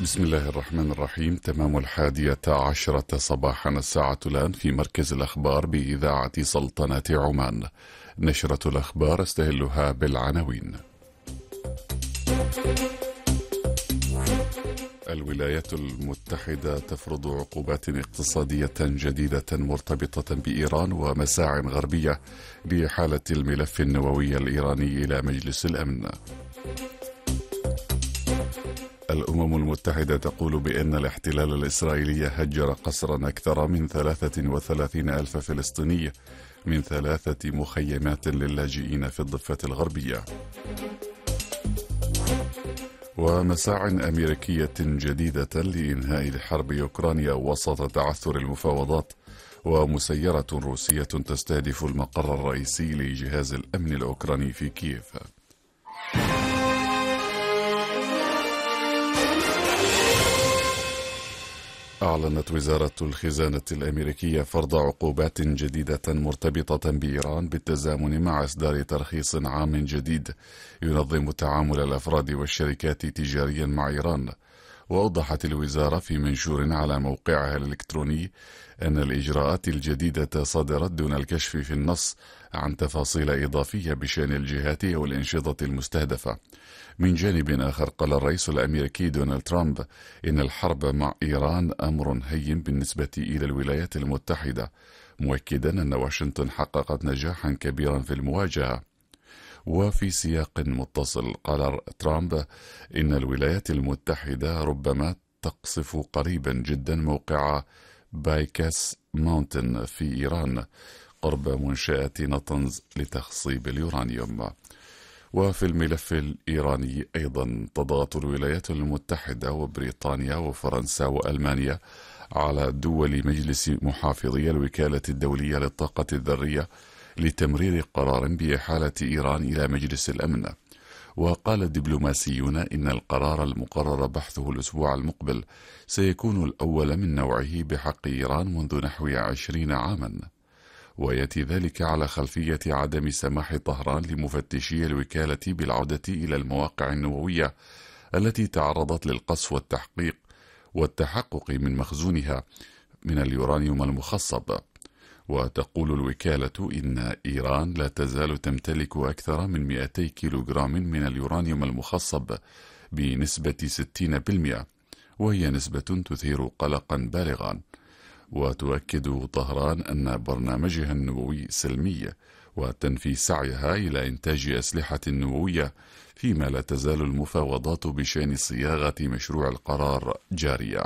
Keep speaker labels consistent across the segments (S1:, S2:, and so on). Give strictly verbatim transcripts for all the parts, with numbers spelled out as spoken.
S1: بسم الله الرحمن الرحيم. تمام الحادية عشرة صباحا الساعة الآن في مركز الأخبار بإذاعة سلطنة عمان. نشرة الأخبار استهلها بالعناوين. الولايات المتحدة تفرض عقوبات اقتصادية جديدة مرتبطة بإيران ومساع غربية لحالة الملف النووي الإيراني إلى مجلس الأمن. الأمم المتحدة تقول بأن الاحتلال الإسرائيلي هجر قسرا أكثر من ثلاثة وثلاثين ألف فلسطيني من ثلاثة مخيمات للاجئين في الضفة الغربية. ومساع أمريكية جديدة لإنهاء حرب أوكرانيا وسط تعثر المفاوضات، ومسيرة روسية تستهدف المقر الرئيسي لجهاز الأمن الأوكراني في كييف. أعلنت وزارة الخزانة الأمريكية فرض عقوبات جديدة مرتبطة بإيران بالتزامن مع إصدار ترخيص عام جديد ينظم تعامل الأفراد والشركات تجاريا مع إيران. وأوضحت الوزارة في منشور على موقعها الإلكتروني أن الإجراءات الجديدة صدرت دون الكشف في النص عن تفاصيل إضافية بشأن الجهات أو الأنشطة المستهدفة. من جانب آخر، قال الرئيس الأمريكي دونالد ترامب إن الحرب مع إيران أمر هين بالنسبة إلى الولايات المتحدة، مؤكدا أن واشنطن حققت نجاحا كبيرا في المواجهة. وفي سياق متصل، قال ترامب إن الولايات المتحدة ربما تقصف قريبا جدا موقع بايكاس ماونتن في إيران قرب منشأة نطنز لتخصيب اليورانيوم. وفي الملف الإيراني أيضا تضغط الولايات المتحدة وبريطانيا وفرنسا وألمانيا على دول مجلس محافظي الوكالة الدولية للطاقة الذرية لتمرير قرار بإحالة إيران إلى مجلس الأمن. وقال الدبلوماسيون إن القرار المقرر بحثه الأسبوع المقبل سيكون الأول من نوعه بحق إيران منذ نحو عشرين عاما، ويأتي ذلك على خلفية عدم سماح طهران لمفتشي الوكالة بالعودة إلى المواقع النووية التي تعرضت للقصف والتحقيق والتحقق من مخزونها من اليورانيوم المخصب. وتقول الوكالة إن إيران لا تزال تمتلك أكثر من مئتي كيلوغرام من اليورانيوم المخصب بنسبة ستين بالمئة، وهي نسبة تثير قلقا بالغا. وتؤكد طهران أن برنامجها النووي سلمي، وتنفي سعيها إلى إنتاج أسلحة نووية، فيما لا تزال المفاوضات بشأن صياغة مشروع القرار جارية.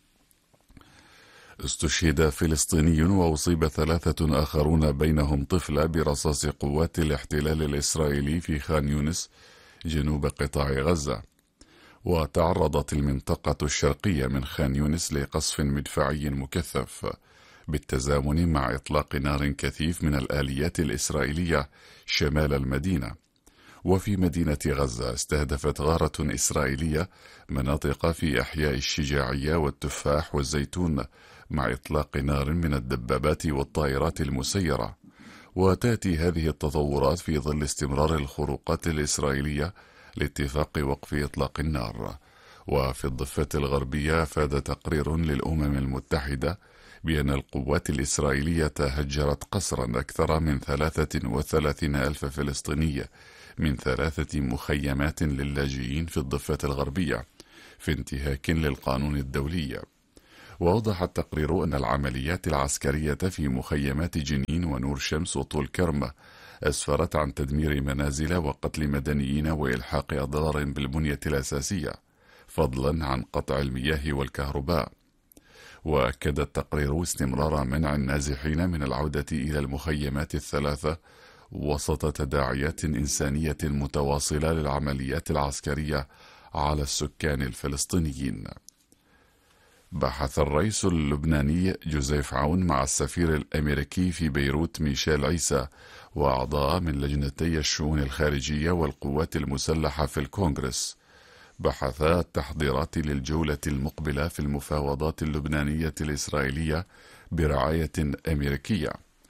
S1: استشهد فلسطيني وأصيب ثلاثة آخرون بينهم طفلة برصاص قوات الاحتلال الإسرائيلي في خان يونس جنوب قطاع غزة. وتعرضت المنطقة الشرقية من خان يونس لقصف مدفعي مكثف بالتزامن مع إطلاق نار كثيف من الآليات الإسرائيلية شمال المدينة. وفي مدينة غزة استهدفت غارة إسرائيلية مناطق في أحياء الشجاعية والتفاح والزيتون مع إطلاق نار من الدبابات والطائرات المسيرة. وتأتي هذه التطورات في ظل استمرار الخروقات الإسرائيلية لاتفاق وقف إطلاق النار. وفي الضفة الغربية أفاد تقرير للأمم المتحدة بأن القوات الإسرائيلية هجرت قسرا أكثر من ثلاثة وثلاثين ألف فلسطيني من ثلاثة مخيمات للاجئين في الضفة الغربية في انتهاك للقانون الدولي. وأوضح التقرير أن العمليات العسكرية في مخيمات جنين ونور شمس وطول كرم أسفرت عن تدمير منازل وقتل مدنيين وإلحاق أضرار بالبنية الأساسية، فضلا عن قطع المياه والكهرباء. وأكد التقرير استمرار منع النازحين من العودة إلى المخيمات الثلاثة وسط تداعيات إنسانية متواصلة للعمليات العسكرية على السكان الفلسطينيين. بحث الرئيس اللبناني جوزيف عون مع السفير الأمريكي في بيروت ميشيل عيسى وأعضاء من لجنتي الشؤون الخارجية والقوات المسلحة في الكونغرس بحثا التحضيرات للجولة المقبلة في المفاوضات اللبنانية الإسرائيلية برعاية أمريكية.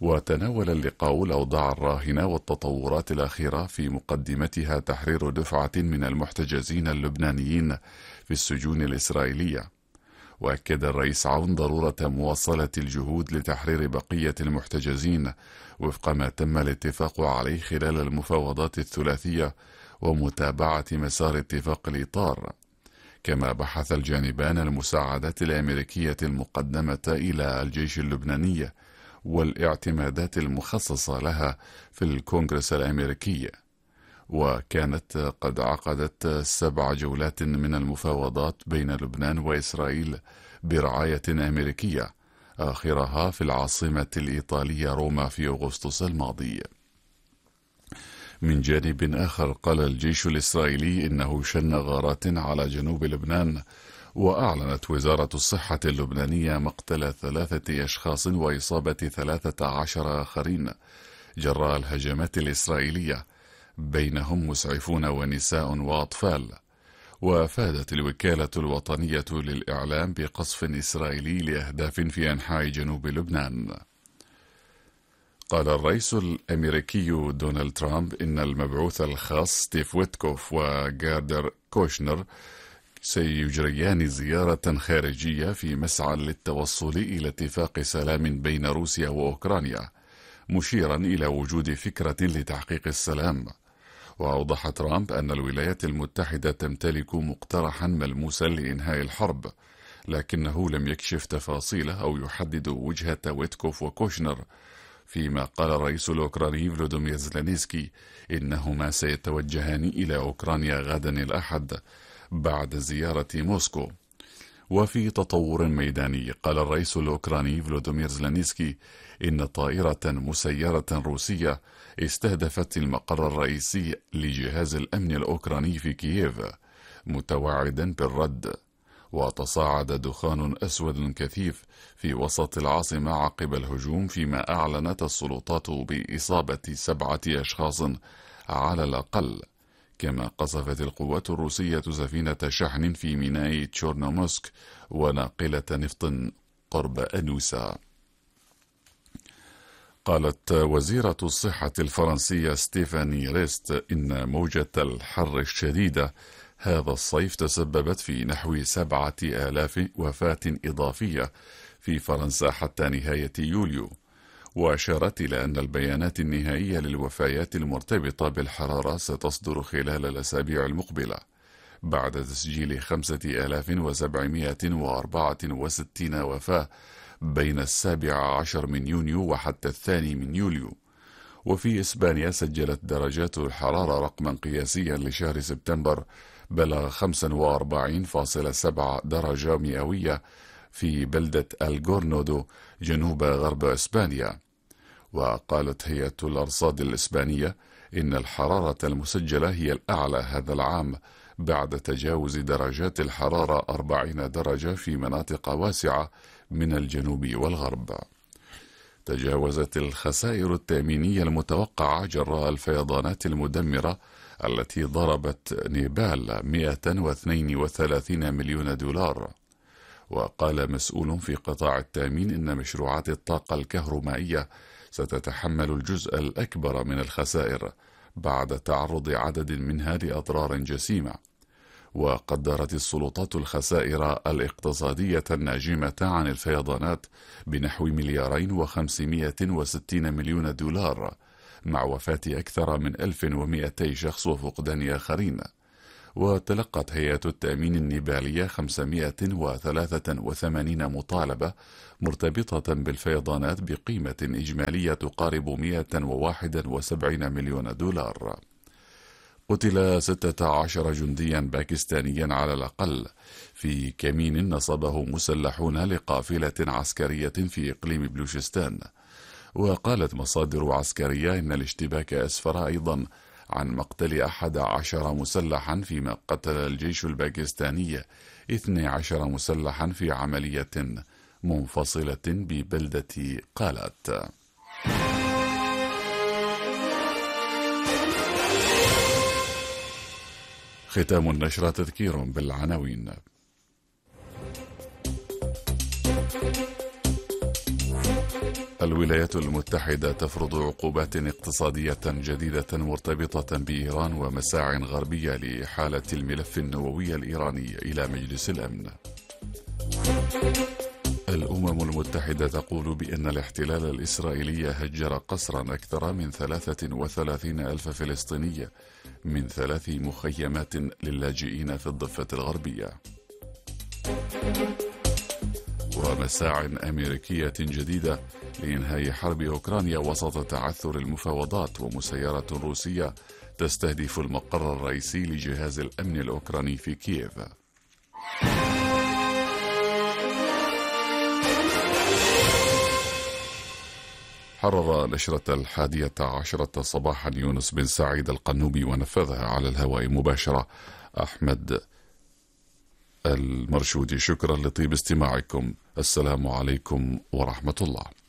S1: وتناول اللقاء الأوضاع الراهنة والتطورات الأخيرة، في مقدمتها تحرير دفعة من المحتجزين اللبنانيين في السجون الإسرائيلية. وأكد الرئيس عون ضرورة مواصلة الجهود لتحرير بقية المحتجزين وفق ما تم الاتفاق عليه خلال المفاوضات الثلاثية ومتابعة مسار اتفاق الإطار. كما بحث الجانبان المساعدات الأمريكية المقدمة إلى الجيش اللبناني والاعتمادات المخصصة لها في الكونغرس الأمريكي. وكانت قد عقدت سبع جولات من المفاوضات بين لبنان وإسرائيل برعاية أمريكية، آخرها في العاصمة الإيطالية روما في أغسطس الماضي. من جانب آخر، قال الجيش الإسرائيلي إنه شن غارات على جنوب لبنان، وأعلنت وزارة الصحة اللبنانية مقتل ثلاثة أشخاص وإصابة ثلاثة عشر آخرين جراء الهجمات الإسرائيلية، بينهم مسعفون ونساء وأطفال. وأفادت الوكالة الوطنية للإعلام بقصف إسرائيلي لأهداف في أنحاء جنوب لبنان. قال الرئيس الأمريكي دونالد ترامب إن المبعوث الخاص ستيف ويتكوف وجاردر كوشنر سيجريان زيارة خارجية في مسعى للتوصل إلى اتفاق سلام بين روسيا وأوكرانيا، مشيرا إلى وجود فكرة لتحقيق السلام. وأوضح ترامب أن الولايات المتحدة تمتلك مقترحا ملموسا لإنهاء الحرب، لكنه لم يكشف تفاصيله أو يحدد وجهة ويتكوف وكوشنر، فيما قال الرئيس الأوكراني فلوديمير زيلينسكي إنهما سيتوجهان إلى أوكرانيا غدا الأحد بعد زيارة موسكو. وفي تطور ميداني، قال الرئيس الأوكراني فلوديمير زيلينسكي إن طائرة مسيرة روسية استهدفت المقر الرئيسي لجهاز الأمن الأوكراني في كييف، متوعدا بالرد. وتصاعد دخان أسود كثيف في وسط العاصمة عقب الهجوم، فيما أعلنت السلطات بإصابة سبعة أشخاص على الأقل. كما قصفت القوات الروسية سفينة شحن في ميناء تشورنومسك وناقلة نفط قرب أنوسا. قالت وزيرة الصحة الفرنسية ستيفاني ريست إن موجة الحر الشديدة هذا الصيف تسببت في نحو سبعة آلاف وفاة إضافية في فرنسا حتى نهاية يوليو، وأشارت إلى أن البيانات النهائية للوفيات المرتبطة بالحرارة ستصدر خلال الأسابيع المقبلة، بعد تسجيل خمسة آلاف وسبعمائة وأربعة وستين وفاة بين السابع عشر من يونيو وحتى الثاني من يوليو. وفي إسبانيا سجلت درجات الحرارة رقما قياسيا لشهر سبتمبر بلغ خمسة وأربعين فاصلة سبعة درجة مئوية في بلدة الغورنودو جنوب غرب إسبانيا. وقالت هيئة الأرصاد الإسبانية إن الحرارة المسجلة هي الأعلى هذا العام بعد تجاوز درجات الحرارة أربعين درجة في مناطق واسعة من الجنوب والغرب. تجاوزت الخسائر التأمينية المتوقعة جراء الفيضانات المدمرة التي ضربت نيبال مئة واثنين وثلاثين مليون دولار. وقال مسؤول في قطاع التأمين إن مشروعات الطاقة الكهرومائية ستتحمل الجزء الأكبر من الخسائر بعد تعرض عدد منها لأضرار جسيمة. وقدرت السلطات الخسائر الاقتصادية الناجمة عن الفيضانات بنحو مليارين وخمسمائة وستين مليون دولار، مع وفاة أكثر من ألف ومئتي شخص وفقدان آخرين. وتلقت هيئة التأمين النيبالية خمسمائة وثلاثة وثمانين مطالبة مرتبطة بالفيضانات بقيمة إجمالية تقارب مئة وواحد وسبعين مليون دولار. قتل ستة عشر جنديا باكستانيا على الأقل في كمين نصبه مسلحون لقافلة عسكرية في إقليم بلوشستان. وقالت مصادر عسكرية إن الاشتباك أسفر أيضا عن مقتل أحد عشر مسلحا، فيما قتل الجيش الباكستاني اثني عشر مسلحا في عملية منفصلة ببلدة قالات. ختام النشرة تذكير بالعناوين. الولايات المتحدة تفرض عقوبات اقتصادية جديدة مرتبطة بإيران ومساع غربية لإحالة الملف النووي الإيراني إلى مجلس الأمن. الأمم المتحدة تقول بأن الاحتلال الإسرائيلي هجر قسرا أكثر من ثلاثة وثلاثين ألف فلسطيني من ثلاث مخيمات للاجئين في الضفة الغربية. ومساع أمريكية جديدة لإنهاء حرب أوكرانيا وسط تعثر المفاوضات، ومسيرة روسية تستهدف المقر الرئيسي لجهاز الأمن الأوكراني في كييف. حرر نشرة الحادية عشرة صباحا يونس بن سعيد القنوبي ونفذها على الهواء مباشرة أحمد المرشودي. شكرا لطيب استماعكم. السلام عليكم ورحمة الله.